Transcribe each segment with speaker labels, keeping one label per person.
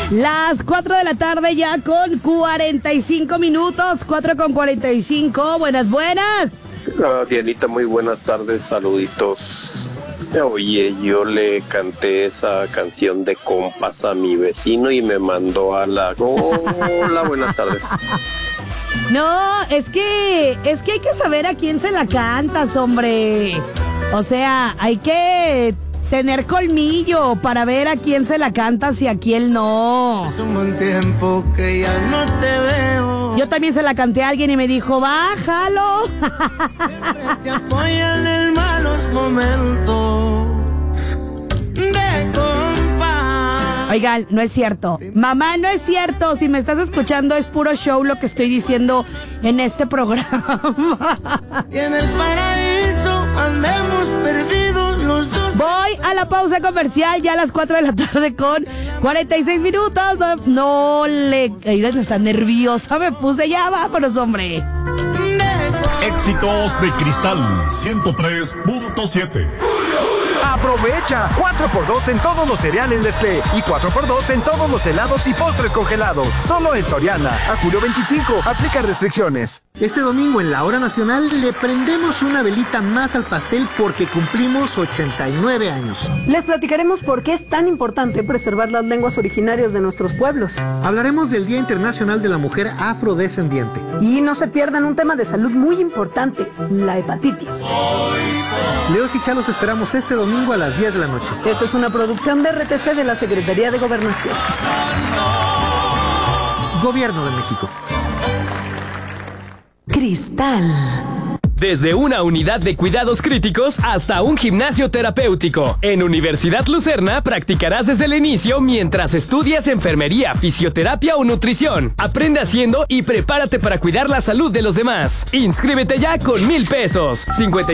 Speaker 1: Las 4 de la tarde ya con 45 minutos, 4:45, buenas.
Speaker 2: Dianita, muy buenas tardes, saluditos. Oye, yo le canté esa canción de compas a mi vecino y me mandó a la... Hola, buenas tardes.
Speaker 1: No, es que hay que saber a quién se la cantas, hombre. O sea, hay que tener colmillo para ver a quién se la cantas y a quién no.
Speaker 3: Es un buen tiempo que ya no te veo.
Speaker 1: Yo también se la canté a alguien y me dijo, bájalo.
Speaker 3: Siempre se apoyan en malos momentos de compa.
Speaker 1: Oigan, no es cierto. Mamá, no es cierto. Si me estás escuchando, es puro show lo que estoy diciendo en este programa.
Speaker 3: Y en el paraíso andemos perdidos los dos.
Speaker 1: Voy a la pausa comercial ya a las 4 de la tarde con 46 minutos. Mira, está nerviosa, me puse. Ya vámonos, hombre.
Speaker 4: Éxitos de Cristal 103.7.
Speaker 5: Aprovecha 4x2 en todos los cereales Nestlé y 4x2 en todos los helados y postres congelados. Solo en Soriana. A julio 25. Aplica restricciones.
Speaker 6: Este domingo en la Hora Nacional le prendemos una velita más al pastel porque cumplimos 89 años.
Speaker 7: Les platicaremos por qué es tan importante preservar las lenguas originarias de nuestros pueblos.
Speaker 6: Hablaremos del Día Internacional de la Mujer Afrodescendiente.
Speaker 7: Y no se pierdan un tema de salud muy importante, la hepatitis.
Speaker 6: Leos y Chalos esperamos este domingo a las 10 de la noche.
Speaker 7: Esta es una producción de RTC de la Secretaría de Gobernación.
Speaker 6: Gobierno de México.
Speaker 7: Cristal.
Speaker 8: Desde una unidad de cuidados críticos hasta un gimnasio terapéutico. En Universidad Lucerna practicarás desde el inicio mientras estudias enfermería, fisioterapia o nutrición. Aprende haciendo y prepárate para cuidar la salud de los demás. Inscríbete ya con 1,000 pesos.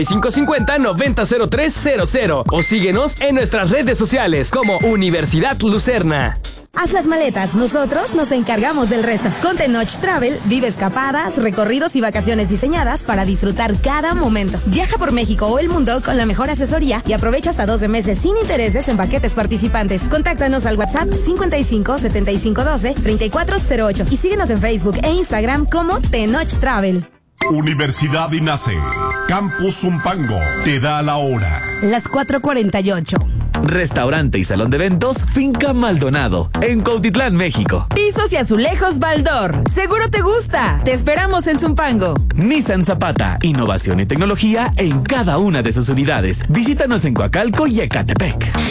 Speaker 8: 5550-900300 o síguenos en nuestras redes sociales como Universidad Lucerna.
Speaker 9: Haz las maletas, nosotros nos encargamos del resto. Con Tenoch Travel, vive escapadas, recorridos y vacaciones diseñadas para disfrutar cada momento. Viaja por México o el mundo con la mejor asesoría y aprovecha hasta 12 meses sin intereses en paquetes participantes. Contáctanos al WhatsApp 55 75 12 3408 y síguenos en Facebook e Instagram como Tenoch Travel.
Speaker 4: Universidad INACE, Campus Zumpango, te da la hora.
Speaker 1: Las 4:48.
Speaker 10: Restaurante y salón de eventos Finca Maldonado, en Cuautitlán, México.
Speaker 11: Pisos y azulejos Baldor. Seguro te gusta. Te esperamos en Zumpango.
Speaker 10: Nissan Zapata, innovación y tecnología en cada una de sus unidades. Visítanos en Coacalco y Ecatepec.